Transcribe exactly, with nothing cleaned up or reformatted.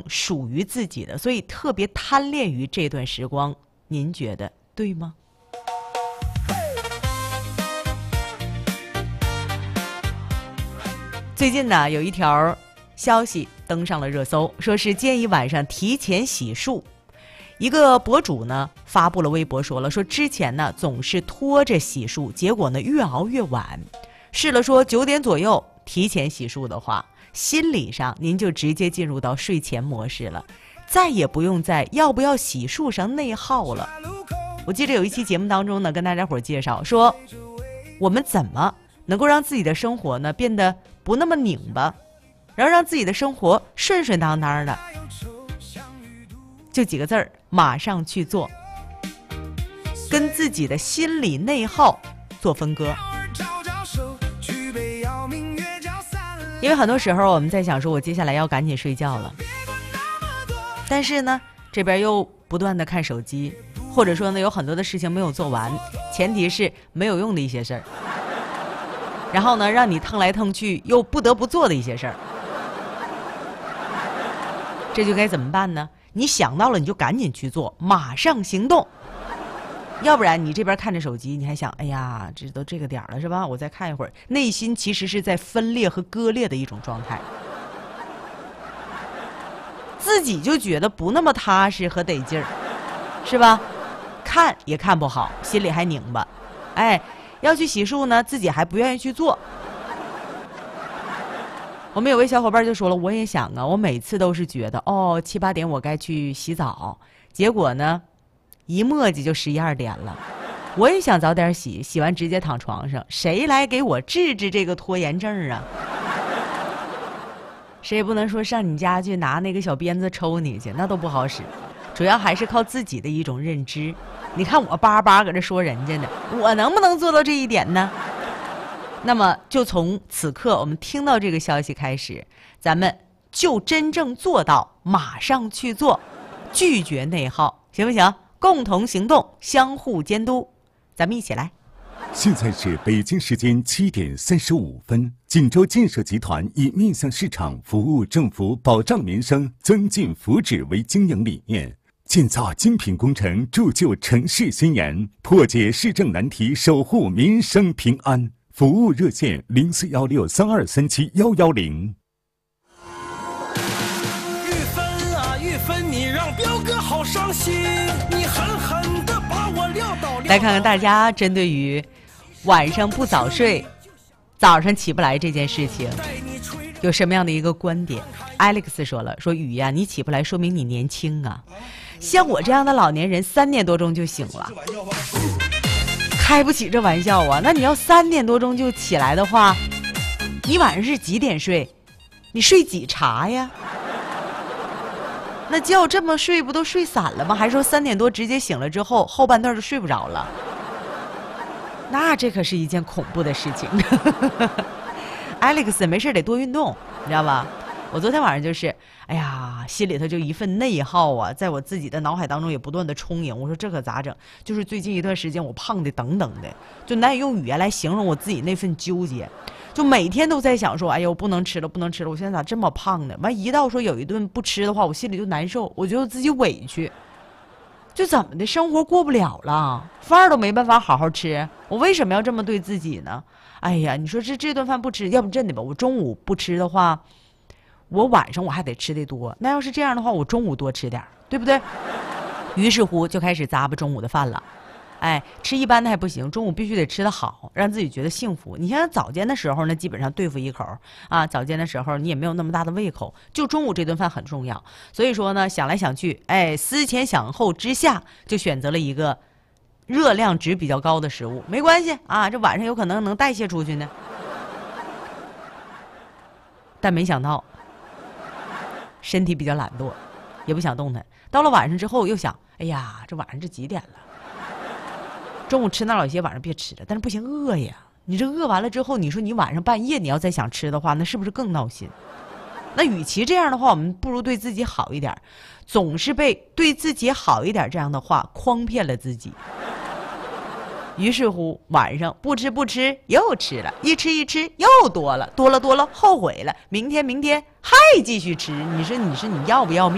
属于自己的，所以特别贪恋于这段时光。您觉得对吗？最近呢，有一条消息登上了热搜，说是建议晚上提前洗漱。一个博主呢发布了微博，说了说之前呢总是拖着洗漱，结果呢越熬越晚。试了说九点左右提前洗漱的话，心理上您就直接进入到睡前模式了，再也不用在要不要洗漱上内耗了。我记得有一期节目当中呢，跟大家伙介绍说，我们怎么能够让自己的生活呢变得不那么拧巴，然后让自己的生活顺顺当当的。就几个字儿，马上去做，跟自己的心理内耗做分割。因为很多时候我们在想说，我接下来要赶紧睡觉了，但是呢这边又不断的看手机，或者说呢有很多的事情没有做完，前提是没有用的一些事儿，然后呢让你腾来腾去又不得不做的一些事儿，这就该怎么办呢？你想到了你就赶紧去做，马上行动。要不然你这边看着手机，你还想，哎呀这都这个点了是吧，我再看一会儿，内心其实是在分裂和割裂的一种状态，自己就觉得不那么踏实和得劲儿，是吧？看也看不好，心里还拧巴，哎，要去洗漱呢自己还不愿意去做。我们有位小伙伴就说了，我也想啊，我每次都是觉得哦七八点我该去洗澡，结果呢一磨叽就十一二点了。我也想早点洗，洗完直接躺床上，谁来给我治治这个拖延症啊？谁也不能说上你家去拿那个小鞭子抽你去，那都不好使。主要还是靠自己的一种认知。你看我叭叭搁这说人家呢，我能不能做到这一点呢？那么就从此刻我们听到这个消息开始，咱们就真正做到马上去做，拒绝内耗，行不行？共同行动，相互监督，咱们一起来。 现在是北京时间七点三十五分。锦州建设集团以面向市场、服务政府、保障民生、增进福祉为经营理念，建造精品工程，铸就城市宣言，破解市政难题，守护民生平安。服务热线零四幺六三二三七幺幺零。 玉芬啊玉芬，你让彪哥好伤心，你狠狠地把我撂倒。 来看看大家针对于晚上不早睡，早上起不来这件事情有什么样的一个观点。 Alex 说了，说雨呀、啊、你起不来说明你年轻啊，像我这样的老年人三点多钟就醒了，开不起这玩笑啊。那你要三点多钟就起来的话，你晚上是几点睡？你睡几茬呀？那觉这么睡不都睡散了吗？还是说三点多直接醒了之后后半段就睡不着了？那这可是一件恐怖的事情。Alex 没事得多运动，你知道吧？我昨天晚上就是，哎呀，心里头就一份内耗啊，在我自己的脑海当中也不断的充盈。我说这可咋整？就是最近一段时间我胖的等等的，就难以用语言来形容我自己那份纠结。就每天都在想说，哎呦，不能吃了，不能吃了，我现在咋这么胖呢？完一到说有一顿不吃的话，我心里就难受，我觉得自己委屈。就怎么的，生活过不了了，饭都没办法好好吃，我为什么要这么对自己呢？哎呀，你说这这顿饭不吃，要不真的吧，我中午不吃的话，我晚上我还得吃的多，那要是这样的话，我中午多吃点，对不对？于是乎就开始咂巴中午的饭了。哎，吃一般的还不行，中午必须得吃得好，让自己觉得幸福。你像早间的时候呢，基本上对付一口啊，早间的时候你也没有那么大的胃口，就中午这顿饭很重要。所以说呢，想来想去，哎，思前想后之下，就选择了一个热量值比较高的食物。没关系啊，这晚上有可能能代谢出去呢。但没想到，身体比较懒惰，也不想动弹。到了晚上之后又想，哎呀，这晚上这几点了？中午吃那老些，晚上别吃了，但是不行，饿呀！你这饿完了之后，你说你晚上半夜你要再想吃的话，那是不是更闹心？那与其这样的话，我们不如对自己好一点。总是被对自己好一点这样的话诓骗了自己。于是乎，晚上不吃不吃又吃了，一吃一吃又多了，多了多了后悔了，明天明天还继续吃。你说你说你要不要命？